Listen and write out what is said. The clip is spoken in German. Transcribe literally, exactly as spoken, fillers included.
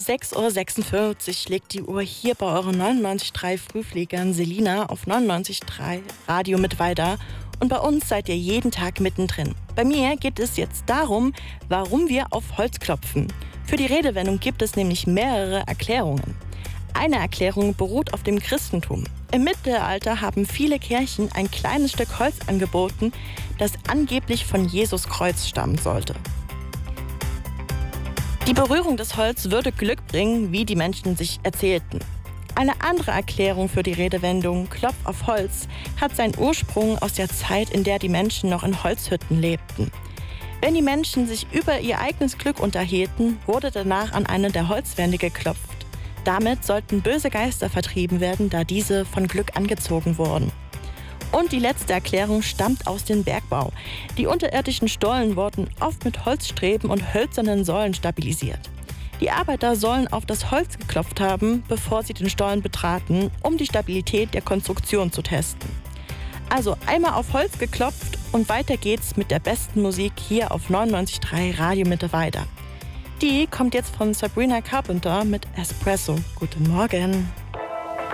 sechs Uhr sechsundvierzig schlägt die Uhr hier bei euren neunundneunzig Komma drei Frühfliegern Selina auf neunundneunzig Komma drei Radio mit weiter. Und bei uns seid ihr jeden Tag mittendrin. Bei mir geht es jetzt darum, warum wir auf Holz klopfen. Für die Redewendung gibt es nämlich mehrere Erklärungen. Eine Erklärung beruht auf dem Christentum. Im Mittelalter haben viele Kirchen ein kleines Stück Holz angeboten, das angeblich von Jesus Kreuz stammen sollte. Die Berührung des Holz würde Glück bringen, wie die Menschen sich erzählten. Eine andere Erklärung für die Redewendung Klopf auf Holz hat seinen Ursprung aus der Zeit, in der die Menschen noch in Holzhütten lebten. Wenn die Menschen sich über ihr eigenes Glück unterhielten, wurde danach an eine der Holzwände geklopft. Damit sollten böse Geister vertrieben werden, da diese von Glück angezogen wurden. Und die letzte Erklärung stammt aus dem Bergbau. Die unterirdischen Stollen wurden oft mit Holzstreben und hölzernen Säulen stabilisiert. Die Arbeiter sollen auf das Holz geklopft haben, bevor sie den Stollen betraten, um die Stabilität der Konstruktion zu testen. Also einmal auf Holz geklopft und weiter geht's mit der besten Musik hier auf neunundneunzig Komma drei Radio Mitte weiter. Die kommt jetzt von Sabrina Carpenter mit Espresso. Guten Morgen.